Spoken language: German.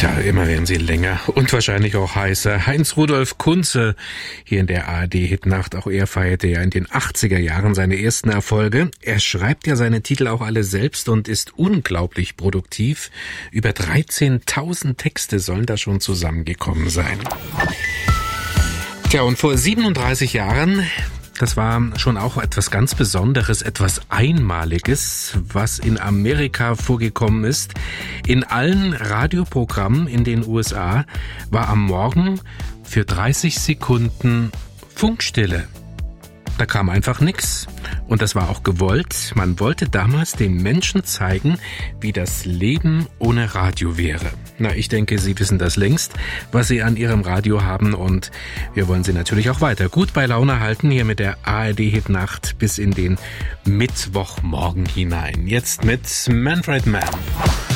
Tja, immer werden sie länger und wahrscheinlich auch heißer. Heinz-Rudolf Kunze hier in der ARD-Hitnacht. Auch er feierte ja in den 80er Jahren seine ersten Erfolge. Er schreibt ja seine Titel auch alle selbst und ist unglaublich produktiv. Über 13.000 Texte sollen da schon zusammengekommen sein. Tja, und vor 37 Jahren... Das war schon auch etwas ganz Besonderes, etwas Einmaliges, was in Amerika vorgekommen ist. In allen Radioprogrammen in den USA war am Morgen für 30 Sekunden Funkstille. Da kam einfach nichts. Und das war auch gewollt. Man wollte damals den Menschen zeigen, wie das Leben ohne Radio wäre. Na, ich denke, Sie wissen das längst, was Sie an Ihrem Radio haben. Und wir wollen Sie natürlich auch weiter gut bei Laune halten, hier mit der ARD-Hitnacht bis in den Mittwochmorgen hinein. Jetzt mit Manfred Mann.